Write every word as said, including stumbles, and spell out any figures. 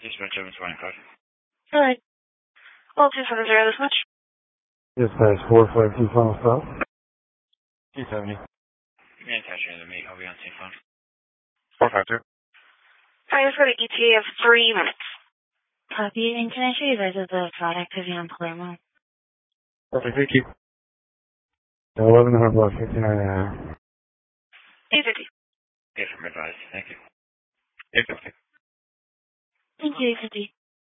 Dispatch seven twenty-five. Alright. Well, two seven zero this much. Dispatch four five two final stop. two seventy. Yeah, attach you to the meet. I'll be on scene phone. four five two. Alright, let's go to E T A of three minutes. Copy, and can I show you guys the fraud activity on Palermo? Okay, thank you. eleven hundred block, fifty-nine and a half. eight fifty. Okay, from advice. Thank you. eight fifty. Thank you, eight fifty.